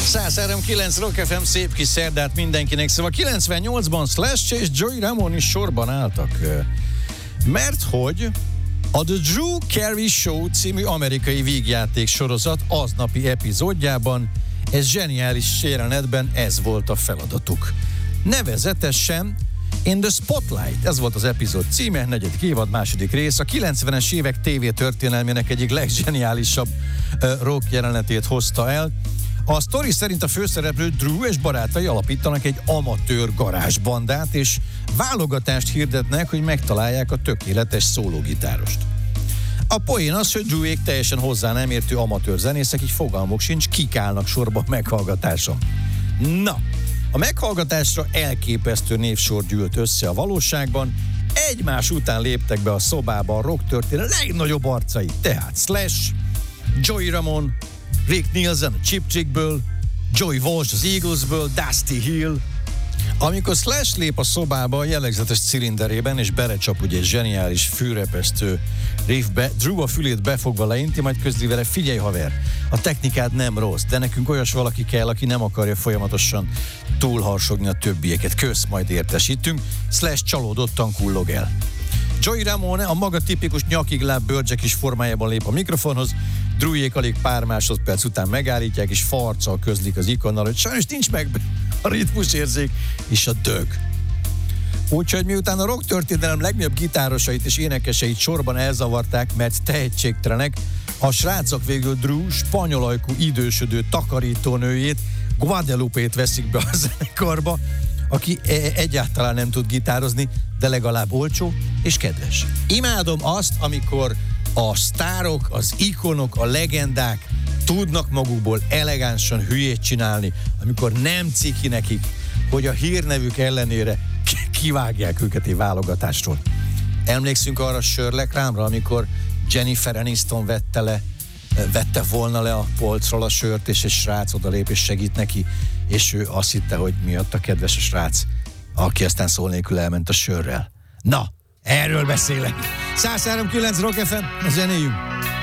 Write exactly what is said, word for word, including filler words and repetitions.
száz három kilenc Rock ef em, szép kis szerdát mindenkinek. Szóval kilencvennyolcban Slash és Joey Ramone is sorban álltak. Mert hogy a The Drew Carey Show című amerikai vígjáték sorozat aznapi epizódjában ez zseniális jelenetben ez volt a feladatuk. Nevezetesen In the Spotlight, ez volt az epizód címe, negyedik évad, második rész. A kilencvenes évek tévé történelmének egyik legzseniálisabb uh, rock jelenetét hozta el. A sztori szerint a főszereplő Drew és barátai alapítanak egy amatőr garázsbandát, és válogatást hirdetnek, hogy megtalálják a tökéletes szólógitárost. A poén az, hogy Drewék teljesen hozzá nem értő amatőr zenészek, így fogalmuk sincs, kik állnak sorba meghallgatáson. Na, a meghallgatásra elképesztő névsor gyűlt össze a valóságban, egymás után léptek be a szobába a rock történet legnagyobb arcai, tehát Slash, Joey Ramone, Rick Nielsen a Cheap Trickből, Joey Walsh az Eaglesből, Dusty Hill. Amikor Slash lép a szobába a jellegzetes cilinderében és belecsap ugye egy zseniális fűrepesztő riffbe, Drew a fülét befogva leinti, majd közli vele: figyelj haver, a technikád nem rossz, de nekünk olyas valaki kell, aki nem akarja folyamatosan túlharsogni a többieket. Kösz, majd értesítünk. Slash csalódottan kullog el. Joey Ramone a maga tipikus nyakigláb bőrcsekis formájában lép a mikrofonhoz, Drewjék alig pár másodperc után megállítják, és farccal közlik az ikonnal, hogy sajnos nincs meg a ritmusérzék és a dög. Úgyhogy miután a rock történelem legnagyobb gitárosait és énekeseit sorban elzavarták, mert tehetségtelenek, a srácok végül Drew spanyolajkú idősödő takarítónőjét, Guadalupe-t veszik be a zenekarba, aki egyáltalán nem tud gitározni, de legalább olcsó és kedves. Imádom azt, amikor a sztárok, az ikonok, a legendák tudnak magukból elegánsan hülyét csinálni, amikor nem ciki nekik, hogy a hírnevük ellenére kivágják őket egy válogatásról. Emlékszünk arra a sörreklámra, amikor Jennifer Aniston vette le, vette volna le a polcról a sört, és egy srác odalép és segít neki, és ő azt hitte, hogy miatt a kedves a srác, aki aztán szó nélkül elment a sörrel. Na, erről beszélek. száz három kilenc Rock ef em, a zenéjünk.